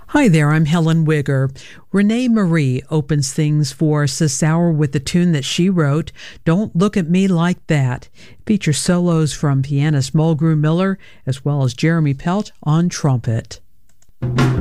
Hi there, I'm Helen Wigger. Renee Marie opens things for Sisauer with the tune that she wrote, Don't Look at Me Like That. It features solos from pianist Mulgrew Miller as well as Jeremy Pelt on trumpet.